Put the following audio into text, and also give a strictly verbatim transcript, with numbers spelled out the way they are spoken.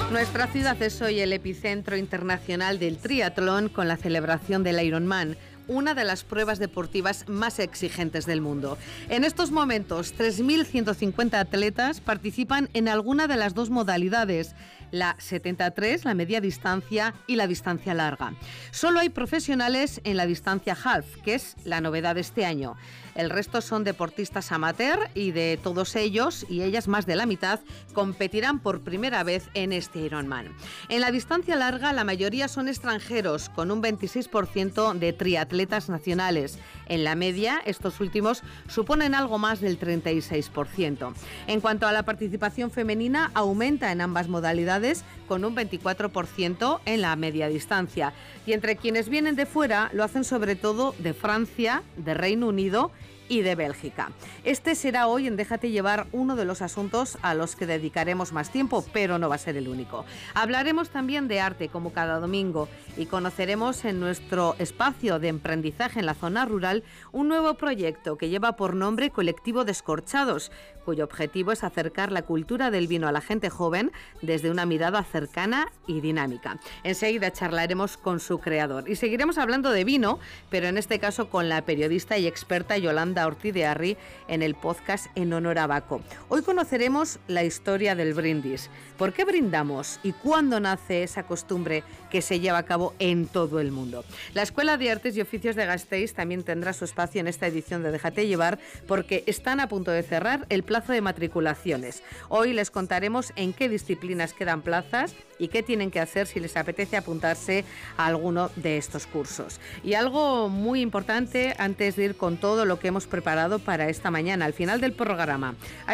Nuestra ciudad es hoy el epicentro internacional del triatlón con la celebración del Ironman, una de las pruebas deportivas más exigentes del mundo. En estos momentos, tres mil ciento cincuenta atletas participan en alguna de las dos modalidades, la setenta y tres, la media distancia, y la distancia larga. Solo hay profesionales en la distancia half, que es la novedad de este año. El resto son deportistas amateur y de todos ellos y ellas más de la mitad competirán por primera vez en este Ironman. En la distancia larga la mayoría son extranjeros, con un veintiséis por ciento de triatletas nacionales. En la media, estos últimos suponen algo más del treinta y seis por ciento. En cuanto a la participación femenina, aumenta en ambas modalidades con un veinticuatro por ciento en la media distancia. Y entre quienes vienen de fuera lo hacen sobre todo de Francia, de Reino Unido y de Bélgica. Este será hoy en Déjate Llevar uno de los asuntos a los que dedicaremos más tiempo, pero no va a ser el único. Hablaremos también de arte, como cada domingo, y conoceremos en nuestro espacio de emprendizaje en la zona rural un nuevo proyecto que lleva por nombre Colectivo Descorchados, cuyo objetivo es acercar la cultura del vino a la gente joven desde una mirada cercana y dinámica. Enseguida charlaremos con su creador y seguiremos hablando de vino, pero en este caso con la periodista y experta Yolanda Ortiz de Arri en el podcast En Honor a Baco. Hoy conoceremos la historia del brindis. ¿Por qué brindamos y cuándo nace esa costumbre que se lleva a cabo en todo el mundo? La Escuela de Artes y Oficios de Gasteiz también tendrá su espacio en esta edición de Déjate Llevar porque están a punto de cerrar el plazo de matriculaciones. Hoy les contaremos en qué disciplinas quedan plazas y qué tienen que hacer si les apetece apuntarse a alguno de estos cursos. Y algo muy importante antes de ir con todo lo que hemos preparado para esta mañana, al final del programa.